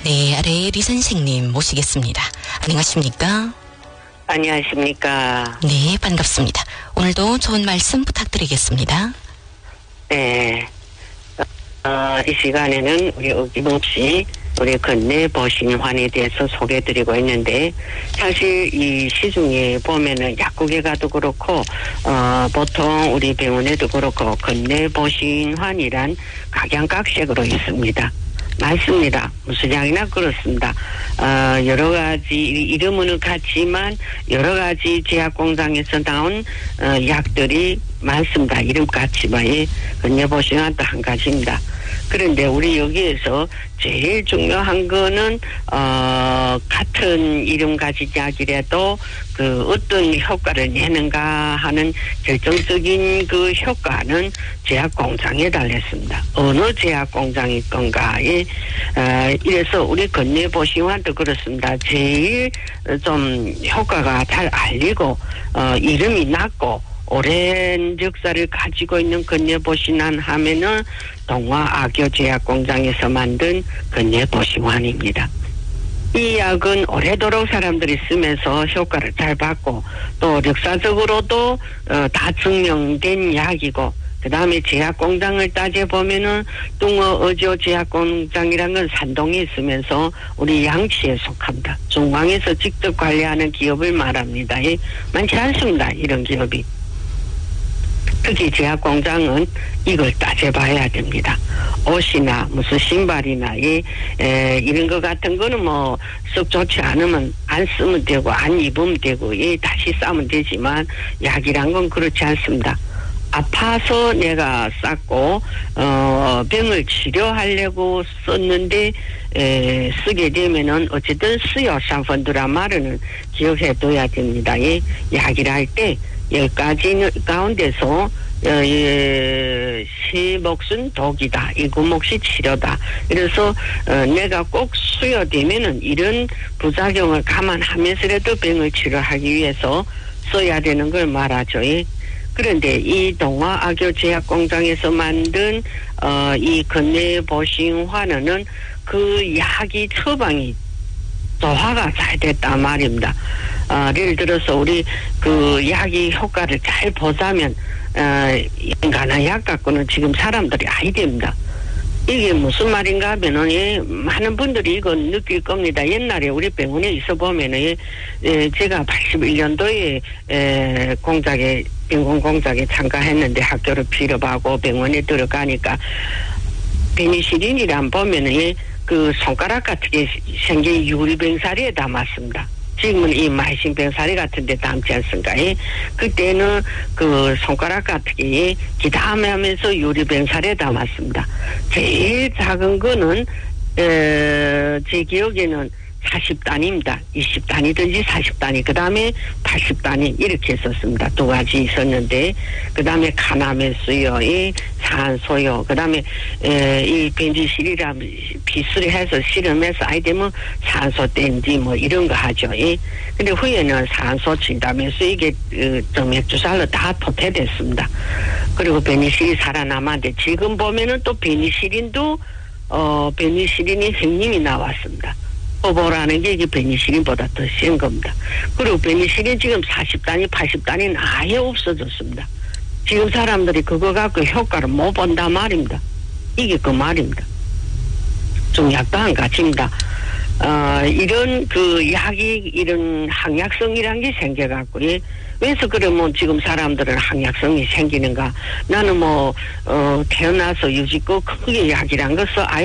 네, 아래 리 선생님 모시겠습니다. 안녕하십니까? 안녕하십니까? 네, 반갑습니다. 오늘도 좋은 말씀 부탁드리겠습니다. 네. 이 시간에는 우리 어김없이 우리 건네 보신환에 대해서 소개해드리고 있는데, 사실 이 시중에 보면은 약국에 가도 그렇고 보통 우리 병원에도 그렇고 건네 보신환이란 각양각색으로 있습니다. 맞습니다. 무슨 약이나 그렇습니다. 여러 가지 이름은 같지만 여러 가지 제약 공장에서 나온 약들이 많습니다. 이름 같지만 건네보신환도 한 가지입니다. 그런데 우리 여기에서 제일 중요한 거는 같은 이름 가진 약이라도 그 어떤 효과를 내는가 하는 결정적인 그 효과는 제약 공장에 달렸습니다. 어느 제약 공장일 건가에 이래서 우리 건네보신환도 그렇습니다. 제일 좀 효과가 잘 알리고 이름이 낮고 오랜 역사를 가지고 있는 건네보신환 하면은 동화아교제약공장에서 만든 건네보신환입니다. 이 약은 오래도록 사람들이 쓰면서 효과를 잘 받고 또 역사적으로도 다 증명된 약이고, 그 다음에 제약공장을 따져보면은 뚱어어조 제약공장이라는 건 산동에 있으면서 우리 양치에 속합니다. 중앙에서 직접 관리하는 기업을 말합니다. 많지 않습니다. 이런 기업이. 특히 제약공장은 이걸 따져봐야 됩니다. 옷이나 무슨 신발이나 이런 것 같은 거는 뭐 썩 좋지 않으면 안 쓰면 되고 안 입으면 되고 다시 싸면 되지만 약이란 건 그렇지 않습니다. 아파서 내가 쌌고 병을 치료하려고 썼는데 쓰게 되면은 어쨌든 수요 상품들란 말은 기억해 둬야 됩니다. 약이라 할 때 10가지 가운데서 시 몫은 독이다. 일곱 몫이 치료다. 그래서 내가 꼭 수요되면은 이런 부작용을 감안하면서라도 병을 치료하기 위해서 써야 되는 걸 말하죠. 그런데 이 동화아교제약공장에서 만든 이 건네보신환은 그 약이 처방이 도화가 잘 됐단 말입니다. 예를 들어서 우리 그 약이 효과를 잘 보자면 인간한 약 갖고는 지금 사람들이 아이 됩니다. 이게 무슨 말인가 하면은 많은 분들이 이건 느낄 겁니다. 옛날에 우리 병원에 있어 보면은 제가 81년도에 병원 공작에 참가했는데 학교를 필업하고 병원에 들어가니까 페니실린이란 보면은 그 손가락 같은 게 생긴 유리병사리에 담았습니다. 지금은 이 마이신병사리 같은 데 담지 않습니까? 그때는 그 손가락 같은 게 기담해 하면서 유리병사리에 담았습니다. 제일 작은 거는 제 기억에는 40단위입니다. 20단위든지 40단위, 그 다음에 80단위 이렇게 썼습니다. 두 가지 있었는데, 그 다음에 카나메 수요, 산소요, 그 다음에 이 벤지실이라 비술해서 실험해서 아이 되면 산소 댄지 뭐 이런 거 하죠. 근데 후에는 산소 진담에서 이게 정맥주살로 다 도태됐습니다. 그리고 베니실이 살아남았는데 지금 보면은 또 베니실린도 베니실린이 형님이 나왔습니다. 호보라는 게 이게 베니실린보다 더 센 겁니다. 그리고 베니실린 지금 40단위, 80단위는 아예 없어졌습니다. 지금 사람들이 그거 갖고 효과를 못 본단 말입니다. 이게 그 말입니다. 중약도 한 가지입니다. 이런 그 약이 이런 항약성이란 게 생겨갖고, 왜서 그러면 지금 사람들은 항약성이 생기는가? 나는 태어나서 유지껏 크게 약이란 것을